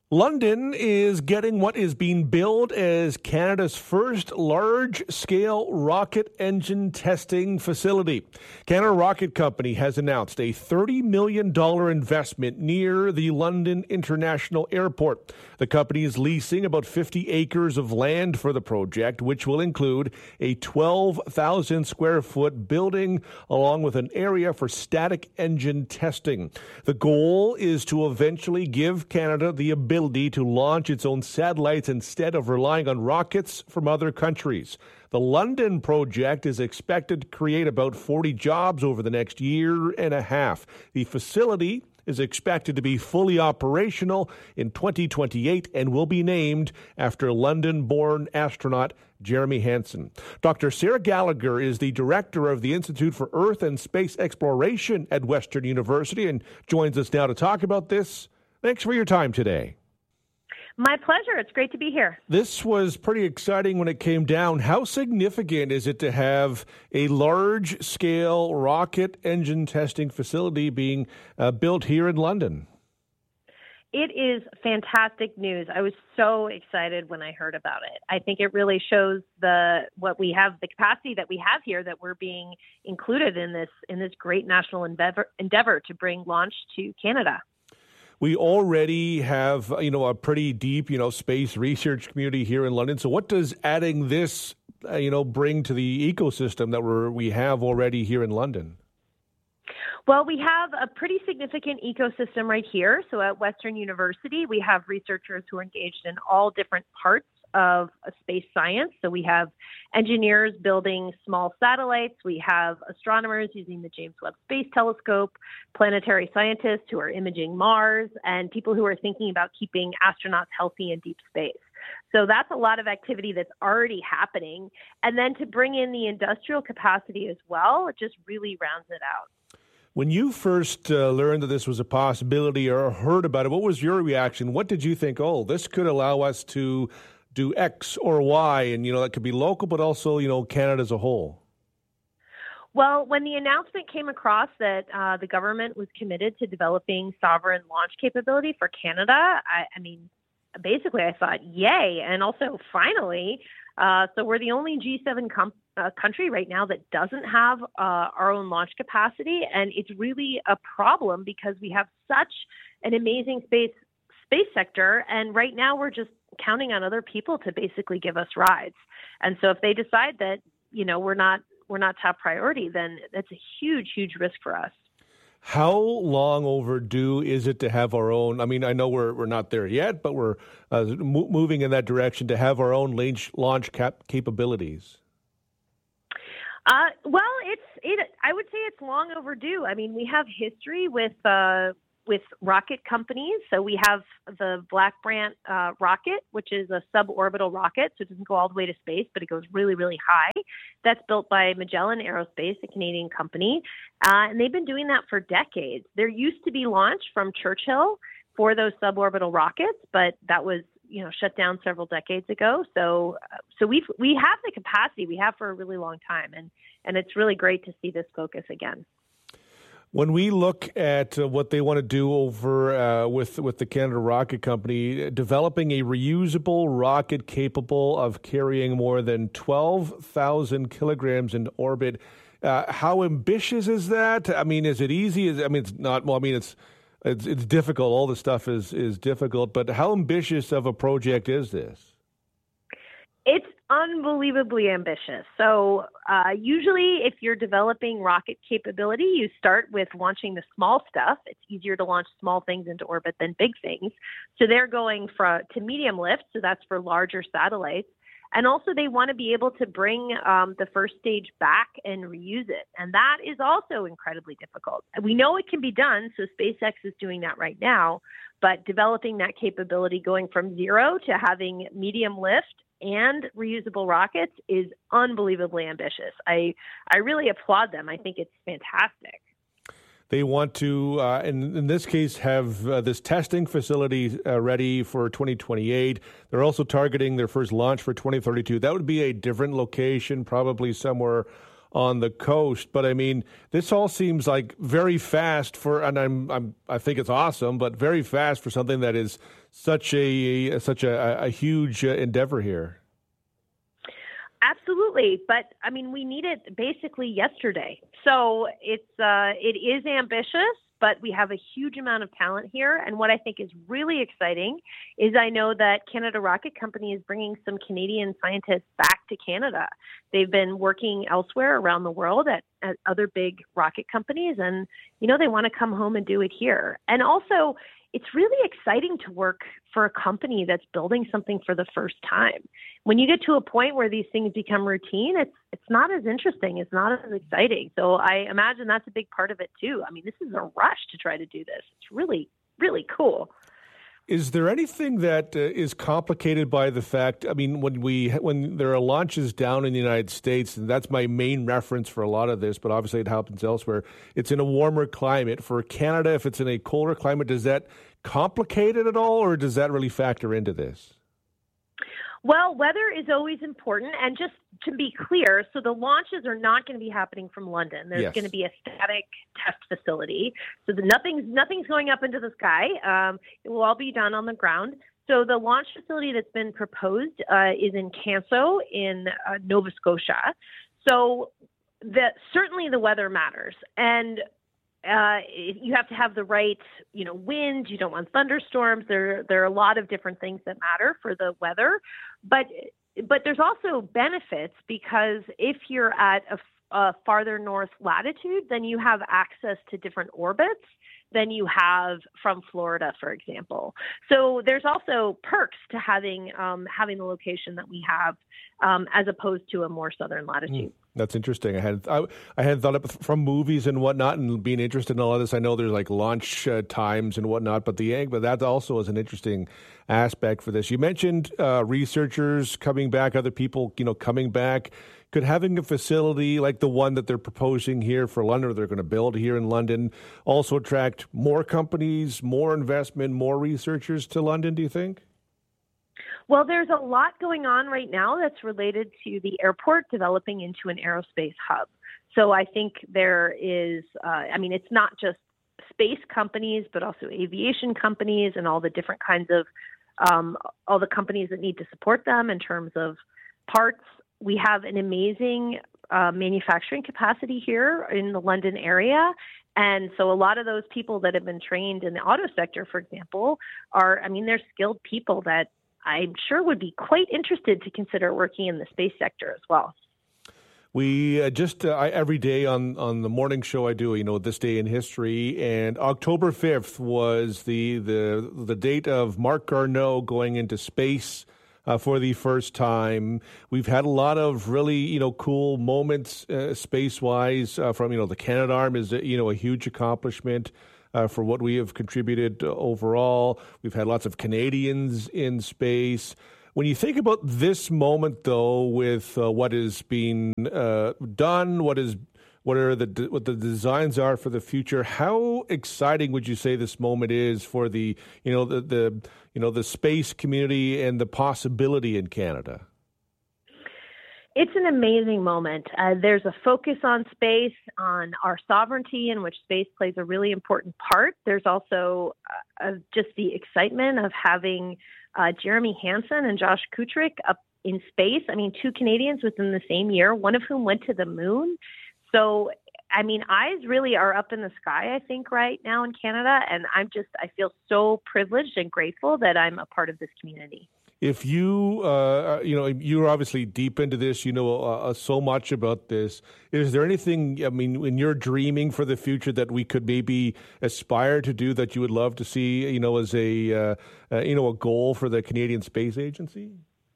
London is getting what is being billed as Canada's first large-scale rocket engine testing facility. Canada Rocket Company has announced a $30 million investment near the London International Airport. The company is leasing about 50 acres of land for the project, which will include a 12,000 square foot building along with an area for static engine testing. The goal is to eventually give Canada the ability to launch its own satellites instead of relying on rockets from other countries. The London project is expected to create about 40 jobs over the next year and a half. The facility is expected to be fully operational in 2028 and will be named after London-born astronaut Jeremy Hansen. Dr. Sarah Gallagher is the director of the Institute for Earth and Space Exploration at Western University and joins us now to talk about this. Thanks for your time today. My pleasure. It's great to be here. This was pretty exciting when it came down. How significant is it to have a large-scale rocket engine testing facility being built here in London? It is fantastic news. I was so excited when I heard about it. I think it really shows the capacity that we have here, that we're being included in this great national endeavor to bring launch to Canada. We already have, a pretty deep, space research community here in London. So what does adding this, bring to the ecosystem that we have already here in London? Well, we have a pretty significant ecosystem right here. So at Western University, we have researchers who are engaged in all different parts of space science. So we have engineers building small satellites. We have astronomers using the James Webb Space Telescope, planetary scientists who are imaging Mars, and people who are thinking about keeping astronauts healthy in deep space. So that's a lot of activity that's already happening. And then to bring in the industrial capacity as well, it just really rounds it out. When you first learned that this was a possibility or heard about it, what was your reaction? What did you think, this could allow us to do X or Y, and, that could be local, but also, Canada as a whole? Well, when the announcement came across that the government was committed to developing sovereign launch capability for Canada, basically I thought, yay, and also finally. So we're the only G7 country right now that doesn't have our own launch capacity, and it's really a problem because we have such an amazing space sector, and right now we're just counting on other people to basically give us rides. And so if they decide that, we're not top priority, then that's a huge, huge risk for us. How long overdue is it to have our own? I know we're not there yet, but we're moving in that direction to have our own launch capabilities. Well, I would say it's long overdue. We have history with rocket companies. So we have the Black Brant rocket, which is a suborbital rocket. So it doesn't go all the way to space, but it goes really, really high. That's built by Magellan Aerospace, a Canadian company. And they've been doing that for decades. There used to be launch from Churchill for those suborbital rockets, but that was, shut down several decades ago. So we have the capacity we have for a really long time. And it's really great to see this focus again. When we look at what they want to do over with the Canada Rocket Company, developing a reusable rocket capable of carrying more than 12,000 kilograms in orbit, how ambitious is that? Is it easy? It's not. Well, it's difficult. All the stuff is difficult. But how ambitious of a project is this? It's unbelievably ambitious. So usually if you're developing rocket capability, you start with launching the small stuff. It's easier to launch small things into orbit than big things. So they're going to medium lift. So that's for larger satellites. And also they want to be able to bring the first stage back and reuse it. And that is also incredibly difficult. We know it can be done. So SpaceX is doing that right now. But developing that capability, going from zero to having medium lift and reusable rockets, is unbelievably ambitious. I really applaud them. I think it's fantastic. They want to, in this case, have this testing facility ready for 2028. They're also targeting their first launch for 2032. That would be a different location, probably somewhere on the coast. But I mean, this all seems like very fast and I think it's awesome, but very fast for something that is such a huge endeavor here. Absolutely. But I mean, we need it basically yesterday. So it is ambitious, but we have a huge amount of talent here. And what I think is really exciting is I know that Canada Rocket Company is bringing some Canadian scientists back to Canada. They've been working elsewhere around the world at other big rocket companies. And, they want to come home and do it here. And also, it's really exciting to work for a company that's building something for the first time. When you get to a point where these things become routine, it's not as interesting. It's not as exciting. So I imagine that's a big part of it too. I mean, this is a rush to try to do this. It's really, really cool. Is there anything that is complicated by the fact, I mean, when there are launches down in the United States, and that's my main reference for a lot of this, but obviously it happens elsewhere, it's in a warmer climate. For Canada, if it's in a colder climate, does that complicate it at all, or does that really factor into this? Well, weather is always important. And just to be clear, so the launches are not going to be happening from London. There's going to be a static test facility. So nothing's going up into the sky. It will all be done on the ground. So the launch facility that's been proposed is in Canso in Nova Scotia. So certainly the weather matters. And you have to have the right, wind. You don't want thunderstorms. There are a lot of different things that matter for the weather, but there's also benefits because if you're at a farther north latitude, then you have access to different orbits than you have from Florida, for example. So there's also perks to having the location that we have as opposed to a more southern latitude. That's interesting. I had thought of from movies and whatnot, and being interested in all of this. I know there's like launch times and whatnot, but that also is an interesting aspect for this. You mentioned researchers coming back, other people, coming back. Could having a facility like the one that they're proposing here for London, or they're going to build here in London, also attract more companies, more investment, more researchers to London, do you think? Well, there's a lot going on right now that's related to the airport developing into an aerospace hub. So I think there is, it's not just space companies, but also aviation companies and all the different kinds of, all the companies that need to support them in terms of parts. We have an amazing manufacturing capacity here in the London area. And so a lot of those people that have been trained in the auto sector, for example, they're skilled people that I'm sure would be quite interested to consider working in the space sector as well. We every day on the morning show I do, this day in history, and October 5th was the date of Marc Garneau going into space for the first time. We've had a lot of really, cool moments space-wise from, the Canadarm is, a huge accomplishment. For what we have contributed overall. We've had lots of Canadians in space. When you think about this moment, though, with what is being done, what the designs are for the future, how exciting would you say this moment is for the space community and the possibility in Canada? It's an amazing moment. There's a focus on space, on our sovereignty, in which space plays a really important part. There's also just the excitement of having Jeremy Hansen and Josh Kutrick up in space. Two Canadians within the same year, one of whom went to the moon. So, eyes really are up in the sky, I think, right now in Canada. And I feel so privileged and grateful that I'm a part of this community. If you, you're obviously deep into this, so much about this. Is there anything, when you're dreaming for the future that we could maybe aspire to do that you would love to see, as a goal for the Canadian Space Agency?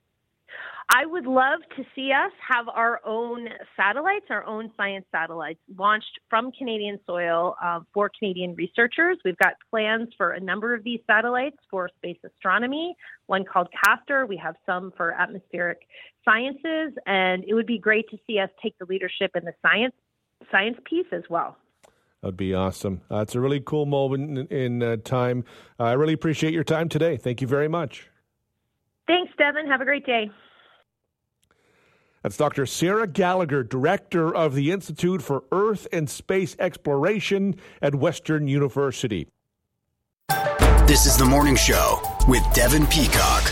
I would love to see us have our own satellites, our own science satellites launched from Canadian soil for Canadian researchers. We've got plans for a number of these satellites for space astronomy, one called Castor. We have some for atmospheric sciences, and it would be great to see us take the leadership in the science piece as well. That would be awesome. It's a really cool moment in time. I really appreciate your time today. Thank you very much. Thanks, Devin. Have a great day. That's Dr. Sarah Gallagher, Director of the Institute for Earth and Space Exploration at Western University. This is The Morning Show with Devin Peacock.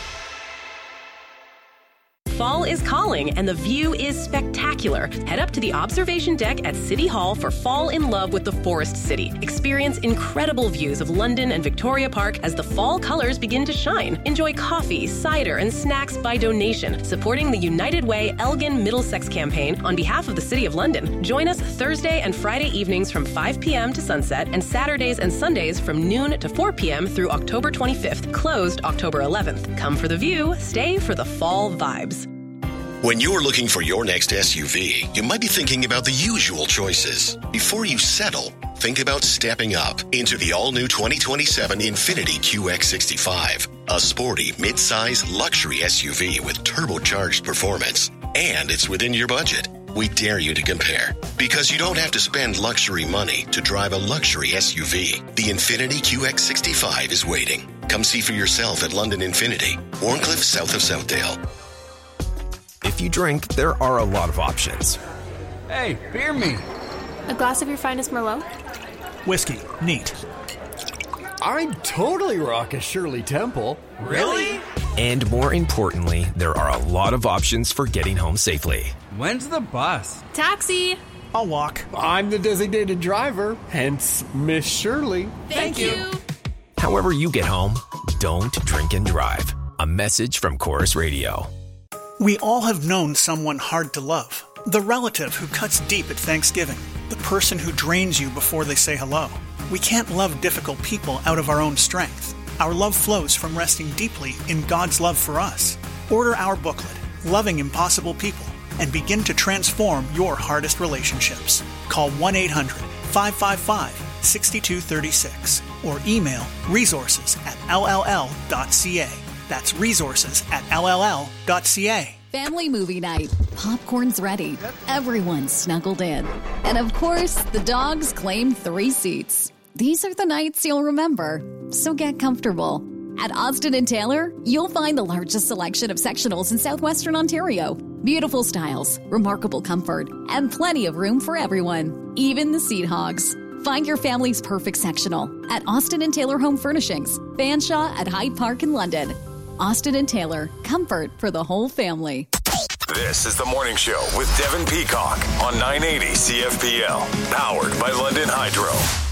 Fall is calling and the view is spectacular. Head up to the observation deck at City Hall for Fall in Love with the Forest City. Experience incredible views of London and Victoria Park as the fall colors begin to shine. Enjoy coffee, cider, and snacks by donation, supporting the United Way Elgin Middlesex campaign on behalf of the City of London. Join us Thursday and Friday evenings from 5 p.m. to sunset and Saturdays and Sundays from noon to 4 p.m. through October 25th, closed October 11th. Come for the view, stay for the fall vibes. When you're looking for your next SUV, you might be thinking about the usual choices. Before you settle, think about stepping up into the all-new 2027 Infiniti QX65, a sporty, mid-size luxury SUV with turbocharged performance. And it's within your budget. We dare you to compare. Because you don't have to spend luxury money to drive a luxury SUV. The Infiniti QX65 is waiting. Come see for yourself at London Infiniti, Warncliffe, south of Southdale. If you drink, there are a lot of options. Hey, beer me. A glass of your finest Merlot? Whiskey. Neat. I'd totally rock a Shirley Temple. Really? And more importantly, there are a lot of options for getting home safely. When's the bus? Taxi. I'll walk. I'm the designated driver, hence Miss Shirley. Thank you. However you get home, don't drink and drive. A message from Chorus Radio. We all have known someone hard to love. The relative who cuts deep at Thanksgiving. The person who drains you before they say hello. We can't love difficult people out of our own strength. Our love flows from resting deeply in God's love for us. Order our booklet, Loving Impossible People, and begin to transform your hardest relationships. Call 1-800-555-6236 or email resources@lll.ca. That's resources@lll.ca. Family movie night. Popcorn's ready. Everyone's snuggled in. And of course, the dogs claim 3 seats. These are the nights you'll remember. So get comfortable. At Austin & Taylor, you'll find the largest selection of sectionals in southwestern Ontario. Beautiful styles, remarkable comfort, and plenty of room for everyone, even the seat hogs. Find your family's perfect sectional at Austin & Taylor Home Furnishings, Fanshawe at Hyde Park in London. Austin & Taylor, comfort for the whole family. This is The Morning Show with Devin Peacock on 980 CFPL, powered by London Hydro.